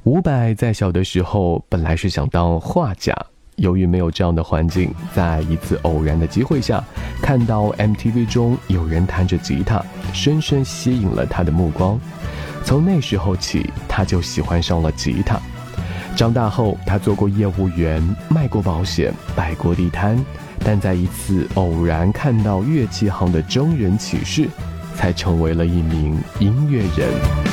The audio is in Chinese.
伍佰在小的时候本来是想当画家，由于没有这样的环境，在一次偶然的机会下，看到 MTV 中有人弹着吉他，深深吸引了他的目光。从那时候起，他就喜欢上了吉他。长大后，他做过业务员，卖过保险，摆过地摊，但在一次偶然看到乐器行的征人启事，才成为了一名音乐人。